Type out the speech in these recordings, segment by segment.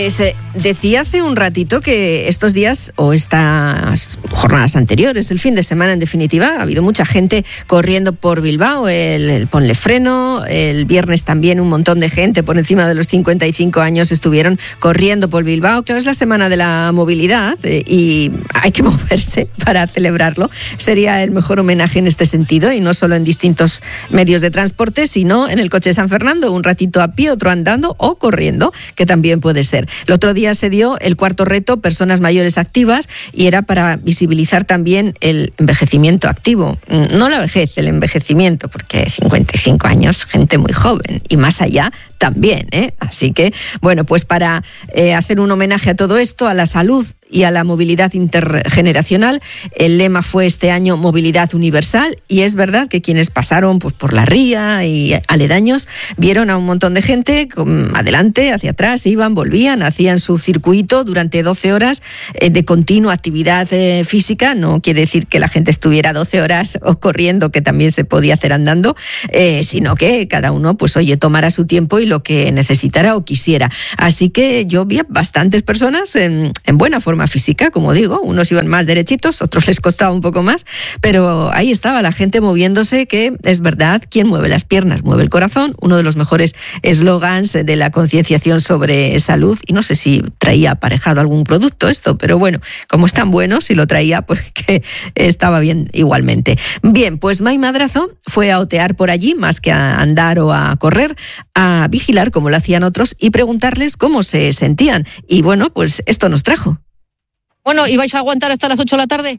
Pues decía hace un ratito que estos días o estas jornadas anteriores, el fin de semana en definitiva, ha habido mucha gente corriendo por Bilbao, el Ponle Freno, el viernes también un montón de gente por encima de los 55 años estuvieron corriendo por Bilbao. Claro, es la semana de la movilidad y hay que moverse para celebrarlo. Sería el mejor homenaje en este sentido y no solo en distintos medios de transporte, sino en el coche de San Fernando, un ratito a pie, otro andando o corriendo, que también puede ser. El otro día se dio el cuarto reto, personas mayores activas, y era para visibilizar también el envejecimiento activo. No la vejez, el envejecimiento, porque 55 años, gente muy joven, y más allá también, ¿eh? Así que, bueno, pues para hacer un homenaje a todo esto, a la salud y a la movilidad intergeneracional, el lema fue este año Movilidad Universal, y es verdad que quienes pasaron pues, por la ría y aledaños vieron a un montón de gente adelante, hacia atrás, iban, volvían, hacían su circuito durante 12 horas de continua actividad física. No quiere decir que la gente estuviera 12 horas o corriendo, que también se podía hacer andando, sino que cada uno pues oye, tomara su tiempo y lo que necesitara o quisiera. Así que yo vi a bastantes personas en buena forma física, como digo, unos iban más derechitos, otros les costaba un poco más, pero ahí estaba la gente moviéndose, que es verdad, quien mueve las piernas mueve el corazón, uno de los mejores eslogans de la concienciación sobre salud, y no sé si traía aparejado algún producto esto, pero bueno, como es tan bueno, si lo traía, pues que estaba bien igualmente. Bien, pues Mai Madrazo fue a otear por allí, más que a andar o a correr, a vigilar como lo hacían otros y preguntarles cómo se sentían, y bueno, pues esto nos trajo. Bueno, ¿y vais a aguantar hasta las 8 de la tarde?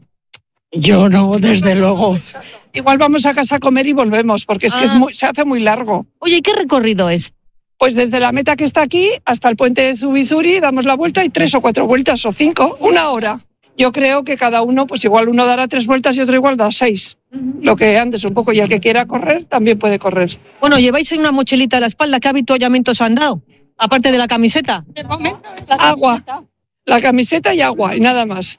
Yo no, desde luego. Igual vamos a casa a comer y volvemos, porque es que se hace muy largo. Oye, ¿y qué recorrido es? Pues desde la meta que está aquí hasta el puente de Zubizuri damos la vuelta y 3 o 4 vueltas o 5, 1 hora. Yo creo que cada uno, pues igual uno dará 3 vueltas y otro igual da 6. Lo que andes un poco, y el que quiera correr también puede correr. Bueno, ¿lleváis una mochilita a la espalda? ¿Qué avituallamientos os han dado? Aparte de la camiseta. De momento, agua. La camiseta y agua, y nada más.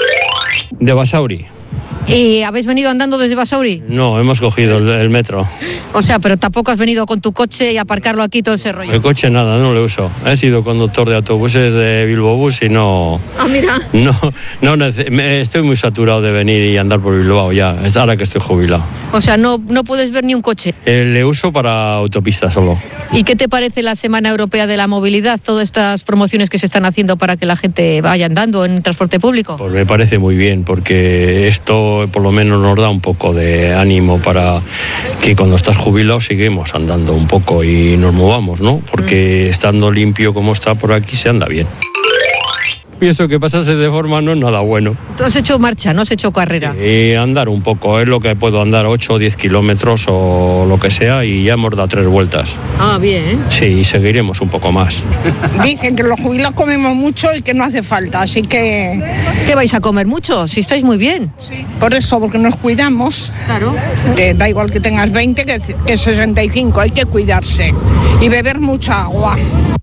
De Basauri. ¿Y habéis venido andando desde Basauri? No, hemos cogido el metro. O sea, pero tampoco has venido con tu coche y aparcarlo aquí, todo ese rollo. El coche nada, no lo uso. He sido conductor de autobuses de Bilbao Bus y no... Ah, mira. No, estoy muy saturado de venir y andar por Bilbao ya, es ahora que estoy jubilado. O sea, no puedes ver ni un coche. Le uso para autopista solo. ¿Y qué te parece la Semana Europea de la Movilidad? Todas estas promociones que se están haciendo para que la gente vaya andando en transporte público. Pues me parece muy bien, porque esto por lo menos nos da un poco de ánimo para que cuando estás jubilado seguimos andando un poco y nos movamos, ¿no? Porque estando limpio como está por aquí se anda bien. Pienso que pasarse de forma no es nada bueno. Tú has hecho marcha, no has hecho carrera. Y andar un poco, es lo que puedo andar, 8 o 10 kilómetros o lo que sea, y ya hemos dado 3 vueltas. Ah, bien. Sí, y seguiremos un poco más. Dicen que los jubilados comemos mucho y que no hace falta, así que... ¿Qué vais a comer mucho? Si estáis muy bien. Sí. Por eso, porque nos cuidamos. Claro. Que da igual que tengas 20 que 65, hay que cuidarse. Y beber mucha agua.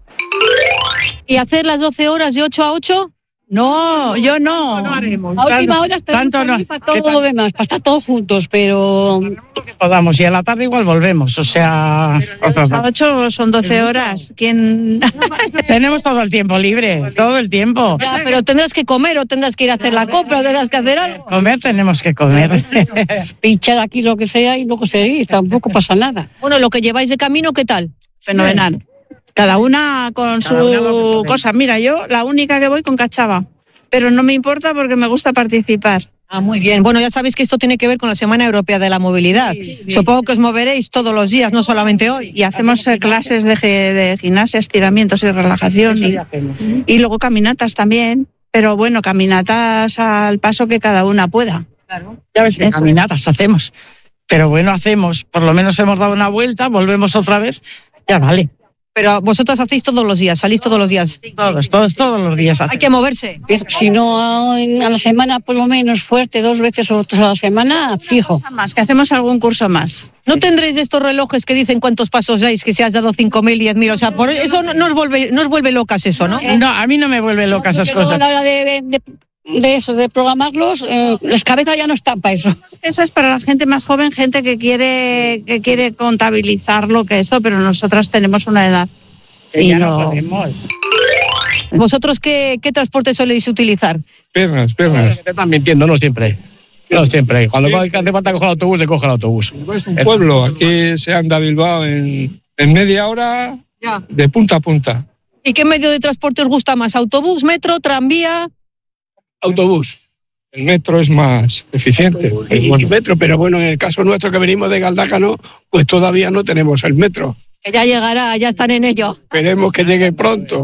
¿Y hacer las 12 horas de 8 a 8? No, yo no. No haremos. A última hora estaremos para todo lo demás, para estar todos juntos, pero... Podamos, y a la tarde igual volvemos, o sea... Otras 8 son 12 horas. ¿Quién? Tenemos todo el tiempo libre, todo el tiempo. Ya, pero tendrás que comer o tendrás que ir a hacer la compra o tendrás que hacer algo. Comer tenemos que comer. Pinchar aquí lo que sea y luego seguir, tampoco pasa nada. Bueno, lo que lleváis de camino, ¿qué tal? Fenomenal. Cada una con su cosa. Mira, yo la única que voy con cachava, pero no me importa porque me gusta participar. Ah, muy bien. Bueno, ya sabéis que esto tiene que ver con la Semana Europea de la Movilidad. Sí. Supongo que os moveréis todos los días, no solamente hoy. Y hacemos clases de gimnasia, estiramientos y relajación. Y luego caminatas también. Pero bueno, caminatas al paso que cada una pueda. Claro. Ya ves que caminatas hacemos. Pero bueno, hacemos. Por lo menos hemos dado una vuelta, volvemos otra vez. Ya vale. Pero vosotros hacéis todos los días, salís todos los días. Todos los días hacemos. Hay que moverse. Si no a la semana, por lo menos fuerte, 2 veces o 3 a la semana, fijo. Más, que hacemos algún curso más. ¿No tendréis de estos relojes que dicen cuántos pasos dais, que si has dado 5.000, 10.000? O sea, por eso no os vuelve locas eso, ¿no? No, a mí no me vuelve locas esas cosas. A la hora de eso, de programarlos, las cabezas ya no están para eso. Eso es para la gente más joven, gente que quiere contabilizar lo que es esto, pero nosotras tenemos una edad. Y ya no podemos. ¿Vosotros qué transporte soléis utilizar? Piernas. Están mintiendo, no siempre. No siempre. Cuando hace falta coger el autobús, se coge el autobús. Es un pueblo. Aquí se anda a Bilbao en media hora de punta a punta. ¿Y qué medio de transporte os gusta más? ¿Autobús, metro, tranvía? Autobús. El metro es más eficiente. Y metro, pero bueno, en el caso nuestro que venimos de Galdácano, pues todavía no tenemos el metro. Que ya llegará, ya están en ello. Esperemos que llegue pronto.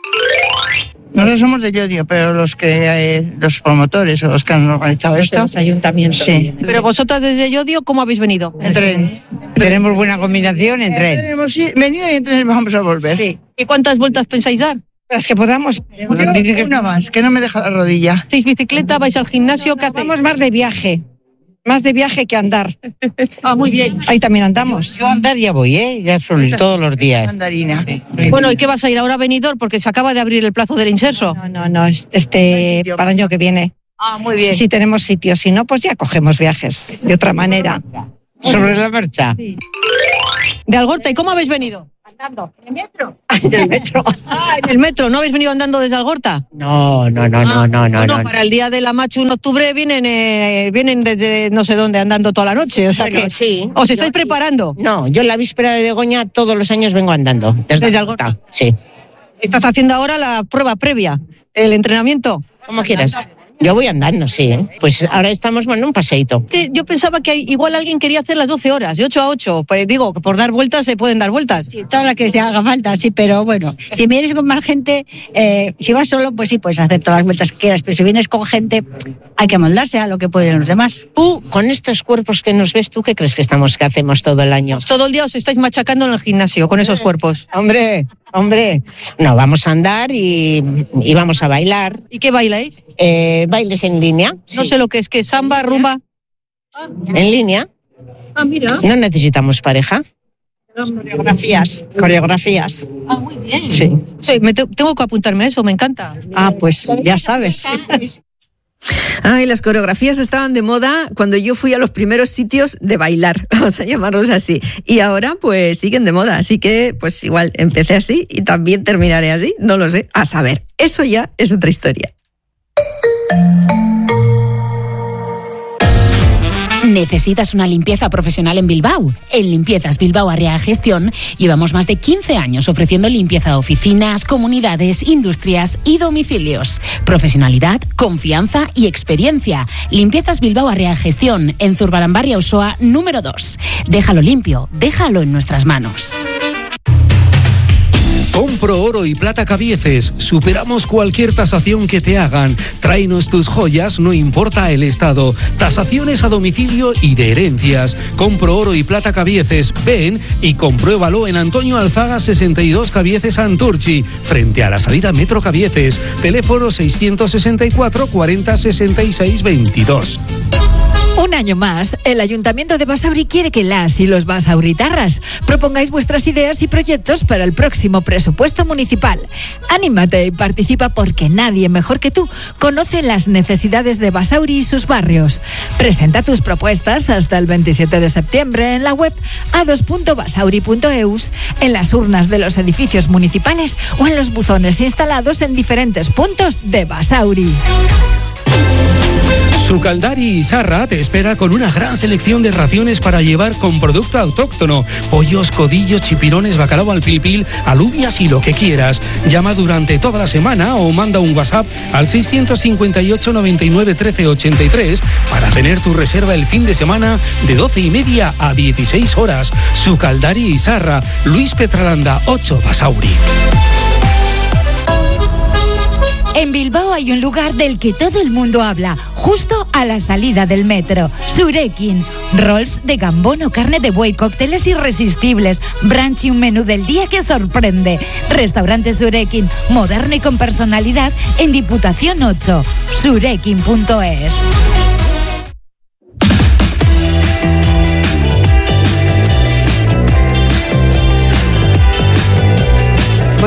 Nosotros somos de Llodio, pero los promotores o los que han organizado esto... Los ayuntamientos. Sí. Pero vosotras desde Llodio, ¿cómo habéis venido? En tren. Tenemos buena combinación en tren. Tenemos venido y en tren vamos a volver. Sí. ¿Y cuántas vueltas pensáis dar? Las que podamos. Una más, que no me deja la rodilla. ¿Hacéis bicicleta? ¿Vais al gimnasio? ¿Qué hacéis? Vamos más de viaje. Más de viaje que andar. Muy bien. Ahí también andamos. Yo a andar ya voy, ya son todos los días. Mandarina. Bueno, ¿y qué vas a ir ahora a Benidorm? Porque se acaba de abrir el plazo del inserso. No, para el año que viene. Muy bien. Si tenemos sitio, si no, pues ya cogemos viajes de otra manera. Sobre la marcha. Sí. ¿De Algorta? ¿Y cómo habéis venido? Andando. ¿En el metro? En el metro. ¿En el metro? ¿No habéis venido andando desde Algorta? No. Para el día de la Machu en octubre vienen desde no sé dónde andando toda la noche. O sea Bueno, que sí. ¿os estáis preparando? No, yo la víspera de Begoña todos los años vengo andando. Desde Algorta. Sí. ¿Estás haciendo ahora la prueba previa? ¿El entrenamiento? Como quieras. Yo voy andando, sí. Pues ahora estamos en un paseíto. Yo pensaba que igual alguien quería hacer las 12 horas, de 8 a 8. Pues digo, que por dar vueltas se pueden dar vueltas. Sí, toda la que se haga falta, sí, pero bueno, si vienes con más gente, si vas solo, pues sí, puedes hacer todas las vueltas que quieras, pero si vienes con gente, hay que moldarse a lo que pueden los demás. Tú, con estos cuerpos que nos ves, ¿tú qué crees que hacemos todo el año? Todo el día os estáis machacando en el gimnasio con esos cuerpos. Hombre. No, vamos a andar y vamos a bailar. ¿Y qué bailáis? Bailes en línea. No sé lo que es, ¿qué? ¿Samba, rumba? En línea. Mira. No necesitamos pareja. Coreografías. Muy bien. Sí. Sí, tengo que apuntarme a eso, me encanta. Pues ya sabes. Y las coreografías estaban de moda cuando yo fui a los primeros sitios de bailar, vamos a llamarlos así. Y ahora pues siguen de moda, así que pues igual empecé así y también terminaré así, no lo sé, a saber. Eso ya es otra historia. ¿Necesitas una limpieza profesional en Bilbao? En Limpiezas Bilbao Arriaga Gestión llevamos más de 15 años ofreciendo limpieza a oficinas, comunidades, industrias y domicilios. Profesionalidad, confianza y experiencia. Limpiezas Bilbao Arriaga Gestión en Zurbaranbarria Auzoa número 2. Déjalo limpio, déjalo en nuestras manos. Compro Oro y Plata Cabieces. Superamos cualquier tasación que te hagan. Tráenos tus joyas, no importa el estado. Tasaciones a domicilio y de herencias. Compro Oro y Plata Cabieces. Ven y compruébalo en Antonio Alzaga 62 Cabieces Santurchi, frente a la salida Metro Cabieces. Teléfono 664 40 66 22. Un año más, el Ayuntamiento de Basauri quiere que las y los basauritarras propongáis vuestras ideas y proyectos para el próximo presupuesto municipal. Anímate y participa porque nadie mejor que tú conoce las necesidades de Basauri y sus barrios. Presenta tus propuestas hasta el 27 de septiembre en la web a2.basauri.eus, en las urnas de los edificios municipales o en los buzones instalados en diferentes puntos de Basauri. Sucaldari y Sarra te espera con una gran selección de raciones para llevar con producto autóctono. Pollos, codillos, chipirones, bacalao al pilpil, alubias y lo que quieras. Llama durante toda la semana o manda un WhatsApp al 658 99 13 83 para tener tu reserva el fin de semana de 12:30 a 16 horas. Sucaldari y Sarra, Luis Petralanda 8, Basauri. En Bilbao hay un lugar del que todo el mundo habla, justo a la salida del metro. Surekin. Rolls de gambón o carne de buey, cócteles irresistibles, brunch y un menú del día que sorprende. Restaurante Surekin, moderno y con personalidad, en Diputación 8. Surekin.es.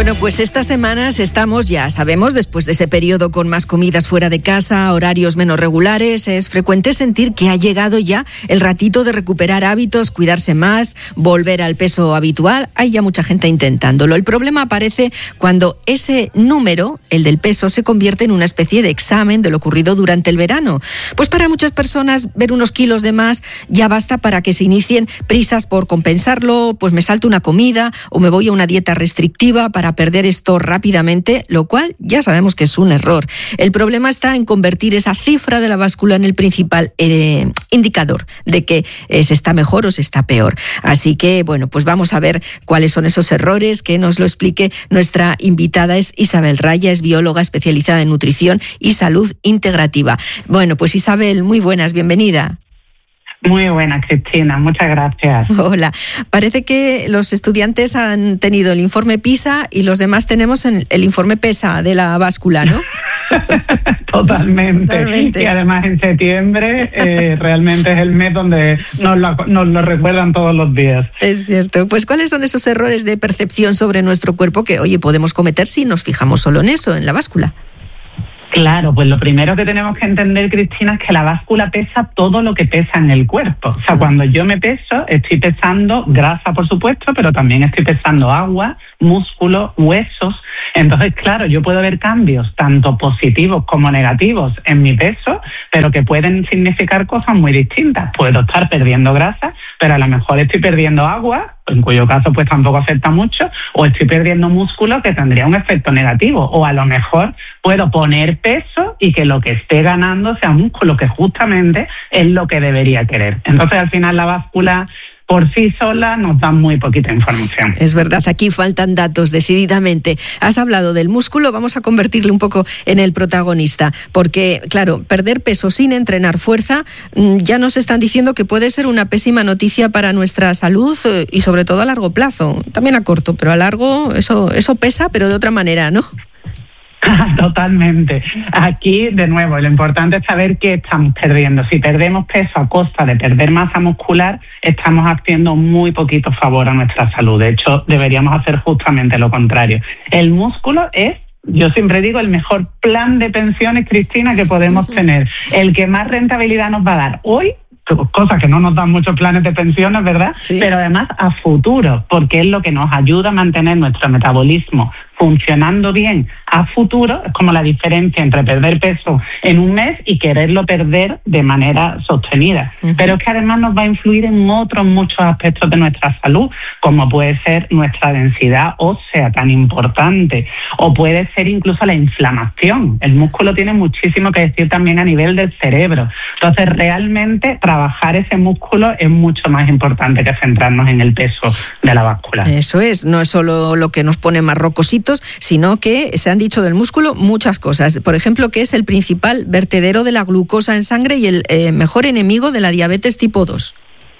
Bueno, pues estas semanas estamos, ya sabemos, después de ese periodo con más comidas fuera de casa, horarios menos regulares, es frecuente sentir que ha llegado ya el ratito de recuperar hábitos, cuidarse más, volver al peso habitual. Hay ya mucha gente intentándolo. El problema aparece cuando ese número, el del peso, se convierte en una especie de examen de lo ocurrido durante el verano. Pues para muchas personas ver unos kilos de más ya basta para que se inicien prisas por compensarlo, pues me salto una comida o me voy a una dieta restrictiva para perder esto rápidamente, lo cual ya sabemos que es un error. El problema está en convertir esa cifra de la báscula en el principal indicador de que se está mejor o se está peor. Así que, bueno, pues vamos a ver cuáles son esos errores, que nos lo explique nuestra invitada. Es Isabel Raya, es bióloga especializada en nutrición y salud integrativa. Bueno, pues Isabel, muy buenas, bienvenida. Muy buena, Cristina, muchas gracias. Hola. Parece que los estudiantes han tenido el informe PISA y los demás tenemos el informe PESA de la báscula, ¿no? Totalmente. Y además en septiembre realmente es el mes donde nos lo recuerdan todos los días. Es cierto. Pues ¿cuáles son esos errores de percepción sobre nuestro cuerpo que, oye, podemos cometer si nos fijamos solo en eso, en la báscula? Claro, pues lo primero que tenemos que entender, Cristina, es que la báscula pesa todo lo que pesa en el cuerpo. O sea, cuando yo me peso, estoy pesando grasa, por supuesto, pero también estoy pesando agua, músculo, huesos. Entonces, claro, yo puedo ver cambios tanto positivos como negativos en mi peso, pero que pueden significar cosas muy distintas. Puedo estar perdiendo grasa, pero a lo mejor estoy perdiendo agua, en cuyo caso pues tampoco afecta mucho, o estoy perdiendo músculo, que tendría un efecto negativo, o a lo mejor puedo poner peso y que lo que esté ganando sea músculo, que justamente es lo que debería querer. Entonces al final la báscula por sí sola nos da muy poquita información. Es verdad, aquí faltan datos, decididamente. Has hablado del músculo, vamos a convertirle un poco en el protagonista, porque, claro, perder peso sin entrenar fuerza, ya nos están diciendo que puede ser una pésima noticia para nuestra salud y sobre todo a largo plazo. También a corto, pero a largo eso pesa, pero de otra manera, ¿no? Totalmente. Aquí, de nuevo, lo importante es saber qué estamos perdiendo. Si perdemos peso a costa de perder masa muscular, estamos haciendo muy poquito favor a nuestra salud. De hecho, deberíamos hacer justamente lo contrario. El músculo es, yo siempre digo, el mejor plan de pensiones, Cristina, que podemos tener. El que más rentabilidad nos va a dar hoy, cosa que no nos dan muchos planes de pensiones, ¿verdad? Sí. Pero además a futuro, porque es lo que nos ayuda a mantener nuestro metabolismo funcionando bien a futuro. Es como la diferencia entre perder peso en un mes y quererlo perder de manera sostenida. Pero es que además nos va a influir en otros muchos aspectos de nuestra salud, como puede ser nuestra densidad ósea tan importante, o puede ser incluso la inflamación. El músculo tiene muchísimo que decir también a nivel del cerebro. Entonces realmente trabajar ese músculo es mucho más importante que centrarnos en el peso de la báscula. Eso es, no es solo lo que nos pone más rocositos, sino que se han dicho del músculo muchas cosas. Por ejemplo, que es el principal vertedero de la glucosa en sangre y el mejor enemigo de la diabetes tipo 2.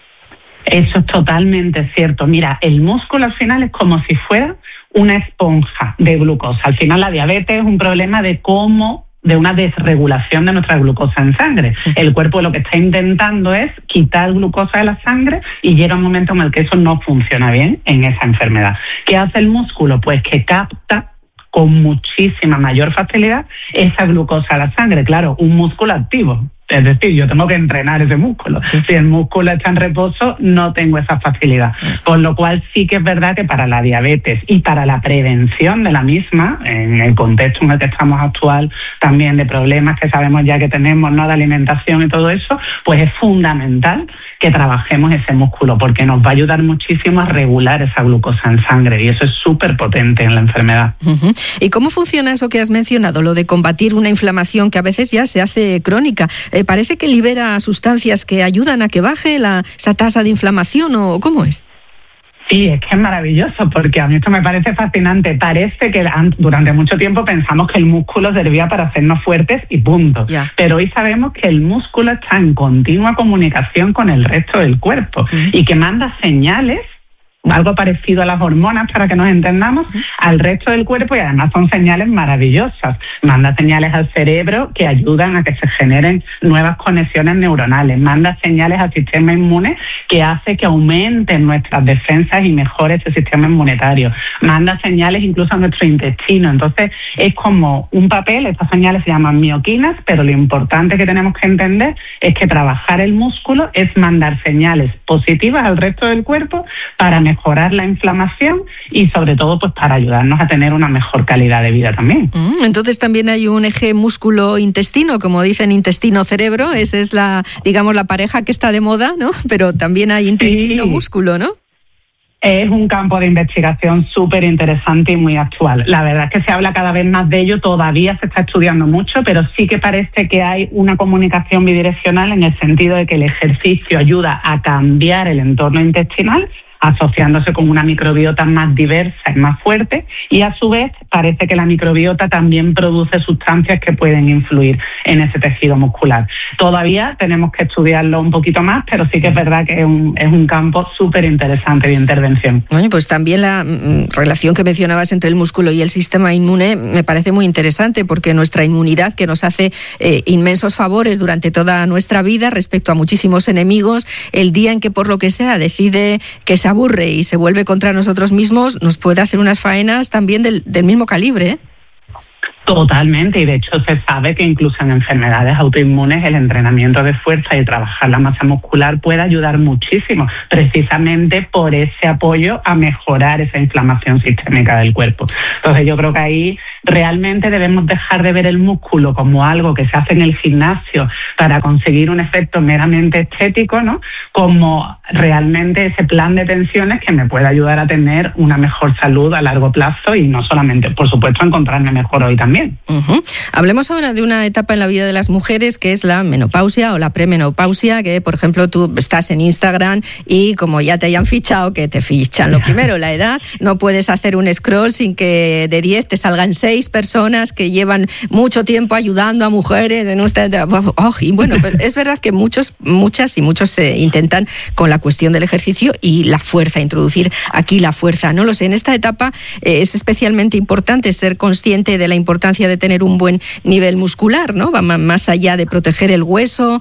Eso es totalmente cierto. Mira, el músculo al final es como si fuera una esponja de glucosa. Al final la diabetes es un problema de una desregulación de nuestra glucosa en sangre. El cuerpo lo que está intentando es quitar glucosa de la sangre y llega un momento en el que eso no funciona bien en esa enfermedad. ¿Qué hace el músculo? Pues que capta con muchísima mayor facilidad esa glucosa a la sangre. Claro, un músculo activo. Es decir, yo tengo que entrenar ese músculo. Sí. Si el músculo está en reposo, no tengo esa facilidad. Por lo cual sí que es verdad que para la diabetes y para la prevención de la misma, en el contexto en el que estamos actual, también de problemas que sabemos ya que tenemos, ¿no?, de alimentación y todo eso, pues es fundamental que trabajemos ese músculo, porque nos va a ayudar muchísimo a regular esa glucosa en sangre, y eso es súper potente en la enfermedad. ¿Y cómo funciona eso que has mencionado, lo de combatir una inflamación que a veces ya se hace crónica? ¿Parece que libera sustancias que ayudan a que baje esa tasa de inflamación, o cómo es? Sí, es que es maravilloso, porque a mí esto me parece fascinante. Parece que durante mucho tiempo pensamos que el músculo servía para hacernos fuertes y punto. Yeah. Pero hoy sabemos que el músculo está en continua comunicación con el resto del cuerpo y que manda señales algo parecido a las hormonas, para que nos entendamos, al resto del cuerpo, y además son señales maravillosas. Manda señales al cerebro que ayudan a que se generen nuevas conexiones neuronales. Manda señales al sistema inmune que hace que aumenten nuestras defensas y mejore ese sistema inmunitario. Manda señales incluso a nuestro intestino. Entonces, es como un papel. Estas señales se llaman mioquinas, pero lo importante que tenemos que entender es que trabajar el músculo es mandar señales positivas al resto del cuerpo para mejorar la inflamación y sobre todo pues para ayudarnos a tener una mejor calidad de vida también. Entonces también hay un eje músculo-intestino, como dicen, intestino-cerebro. Esa es la pareja que está de moda, ¿no? Pero también hay intestino-músculo, ¿no? Es un campo de investigación súper interesante y muy actual. La verdad es que se habla cada vez más de ello, todavía se está estudiando mucho, pero sí que parece que hay una comunicación bidireccional en el sentido de que el ejercicio ayuda a cambiar el entorno intestinal, asociándose con una microbiota más diversa y más fuerte, y a su vez parece que la microbiota también produce sustancias que pueden influir en ese tejido muscular. Todavía tenemos que estudiarlo un poquito más, pero sí que es verdad que es un campo súper interesante de intervención. Bueno, pues también la relación que mencionabas entre el músculo y el sistema inmune me parece muy interesante, porque nuestra inmunidad, que nos hace inmensos favores durante toda nuestra vida respecto a muchísimos enemigos, el día en que por lo que sea decide que se aburre y se vuelve contra nosotros mismos, nos puede hacer unas faenas también del mismo calibre, ¿eh? Totalmente, y de hecho se sabe que incluso en enfermedades autoinmunes el entrenamiento de fuerza y trabajar la masa muscular puede ayudar muchísimo, precisamente por ese apoyo a mejorar esa inflamación sistémica del cuerpo. Entonces yo creo que ahí realmente debemos dejar de ver el músculo como algo que se hace en el gimnasio para conseguir un efecto meramente estético, ¿no? Como realmente ese plan de tensiones que me puede ayudar a tener una mejor salud a largo plazo y no solamente, por supuesto, encontrarme mejor hoy también. Hablemos ahora de una etapa en la vida de las mujeres que es la menopausia o la premenopausia, que por ejemplo tú estás en Instagram y como ya te hayan fichado, que te fichan lo primero, la edad, no puedes hacer un scroll sin que de 10 te salgan 6 personas que llevan mucho tiempo ayudando a mujeres en nuestra... y bueno, pero es verdad que muchos intentan con la cuestión del ejercicio y la fuerza, introducir aquí la fuerza. No lo sé, en esta etapa es especialmente importante ser consciente de la importancia de tener un buen nivel muscular, ¿no? Va más allá de proteger el hueso,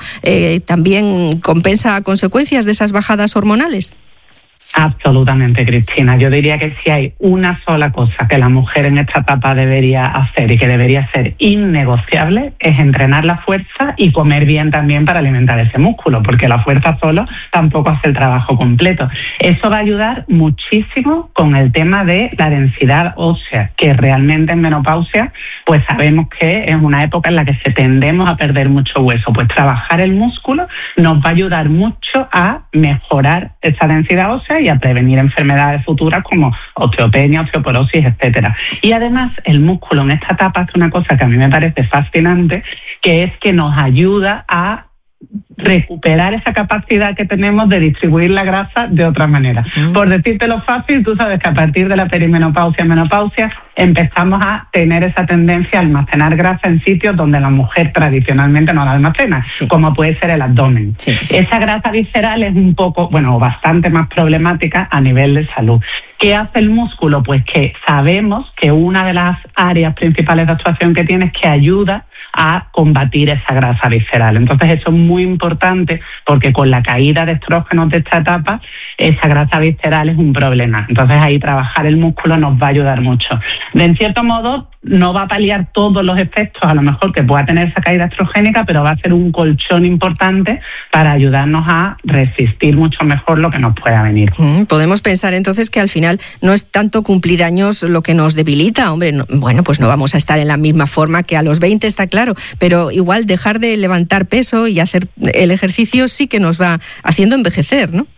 también compensa consecuencias de esas bajadas hormonales. Absolutamente, Cristina. Yo diría que si hay una sola cosa que la mujer en esta etapa debería hacer y que debería ser innegociable, es entrenar la fuerza y comer bien también para alimentar ese músculo, porque la fuerza solo tampoco hace el trabajo completo. Eso va a ayudar muchísimo con el tema de la densidad ósea, que realmente en menopausia pues sabemos que es una época en la que tendemos a perder mucho hueso. Pues trabajar el músculo nos va a ayudar mucho a mejorar esa densidad ósea y a prevenir enfermedades futuras como osteopenia, osteoporosis, etcétera. Y además el músculo en esta etapa es una cosa que a mí me parece fascinante, que es que nos ayuda a recuperar esa capacidad que tenemos de distribuir la grasa de otra manera. Por decírtelo fácil, tú sabes que a partir de la perimenopausia, menopausia, empezamos a tener esa tendencia a almacenar grasa en sitios donde la mujer tradicionalmente no la almacena, como puede ser el abdomen. Esa grasa visceral es un poco, bastante más problemática a nivel de salud. ¿Qué hace el músculo? Pues que sabemos que una de las áreas principales de actuación que tiene es que ayuda a combatir esa grasa visceral. Entonces eso es muy importante porque con la caída de estrógenos de esta etapa, esa grasa visceral es un problema. Entonces ahí trabajar el músculo nos va a ayudar mucho. En cierto modo no va a paliar todos los efectos a lo mejor que pueda tener esa caída estrogénica, pero va a ser un colchón importante para ayudarnos a resistir mucho mejor lo que nos pueda venir. Podemos pensar entonces que al final no es tanto cumplir años lo que nos debilita. Hombre, pues no vamos a estar en la misma forma que a los 20, está claro, pero igual dejar de levantar peso y hacer el ejercicio sí que nos va haciendo envejecer, ¿no?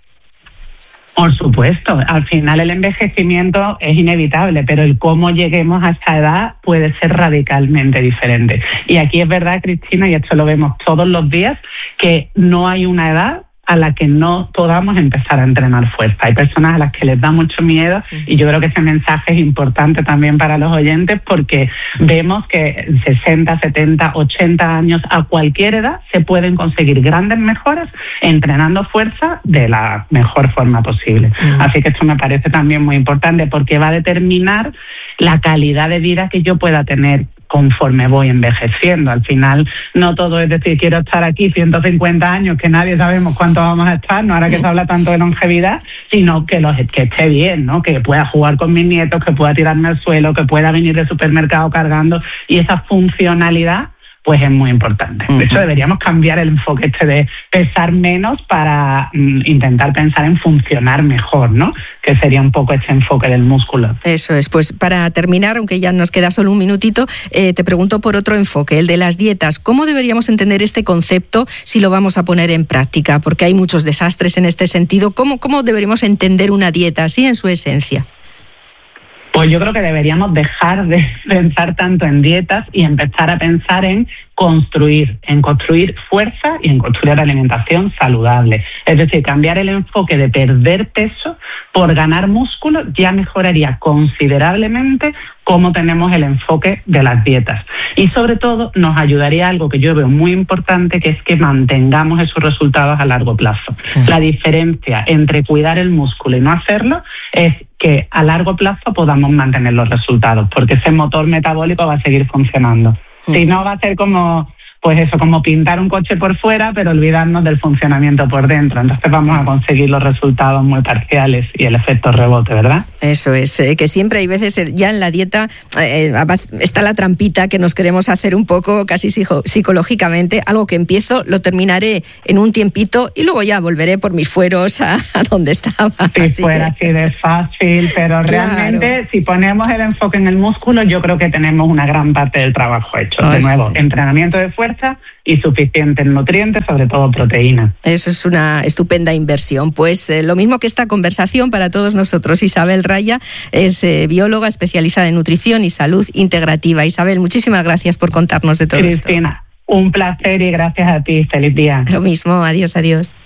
Por supuesto, al final el envejecimiento es inevitable, pero el cómo lleguemos a esa edad puede ser radicalmente diferente. Y aquí es verdad, Cristina, y esto lo vemos todos los días, que no hay una edad a la que no podamos empezar a entrenar fuerza. Hay personas a las que les da mucho miedo y yo creo que ese mensaje es importante también para los oyentes porque vemos que 60, 70, 80 años a cualquier edad se pueden conseguir grandes mejoras entrenando fuerza de la mejor forma posible. Así que esto me parece también muy importante porque va a determinar la calidad de vida que yo pueda tener conforme voy envejeciendo. Al final no todo es decir quiero estar aquí 150 años, que nadie sabemos cuánto vamos a estar, no ahora que se habla tanto de longevidad, sino que esté bien, ¿no? Que pueda jugar con mis nietos, que pueda tirarme al suelo, que pueda venir del supermercado cargando, y esa funcionalidad pues es muy importante. De hecho, deberíamos cambiar el enfoque de pesar menos para intentar pensar en funcionar mejor, ¿no? Que sería un poco este enfoque del músculo. Eso es. Pues para terminar, aunque ya nos queda solo un minutito, te pregunto por otro enfoque, el de las dietas. ¿Cómo deberíamos entender este concepto si lo vamos a poner en práctica? Porque hay muchos desastres en este sentido. ¿Cómo deberíamos entender una dieta así en su esencia? Pues yo creo que deberíamos dejar de pensar tanto en dietas y empezar a pensar en construir fuerza y en construir alimentación saludable. Es decir, cambiar el enfoque de perder peso por ganar músculo ya mejoraría considerablemente cómo tenemos el enfoque de las dietas. Y sobre todo nos ayudaría algo que yo veo muy importante, que es que mantengamos esos resultados a largo plazo. La diferencia entre cuidar el músculo y no hacerlo es que a largo plazo podamos mantener los resultados, porque ese motor metabólico va a seguir funcionando. Si no, va a ser como pintar un coche por fuera, pero olvidarnos del funcionamiento por dentro. Entonces vamos a conseguir los resultados muy parciales y el efecto rebote, ¿verdad? Eso es, que siempre hay veces ya en la dieta está la trampita que nos queremos hacer un poco casi psicológicamente, algo que empiezo, lo terminaré en un tiempito y luego ya volveré por mis fueros a donde estaba. Si fuera así de fácil, pero realmente si ponemos el enfoque en el músculo, yo creo que tenemos una gran parte del trabajo hecho. De nuevo, entrenamiento de fuerza y suficientes nutrientes, sobre todo proteína. Eso es una estupenda inversión. Pues lo mismo que esta conversación para todos nosotros. Isabel Raya es bióloga especializada en nutrición y salud integrativa. Isabel, muchísimas gracias por contarnos de todo esto. Cristina, un placer y gracias a ti. Feliz día. Lo mismo. Adiós, adiós.